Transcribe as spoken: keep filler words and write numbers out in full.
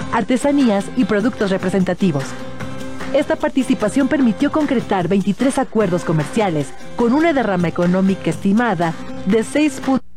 artesanías y productos representativos. Esta participación permitió concretar veintitrés acuerdos comerciales con una derrama económica estimada de seis punto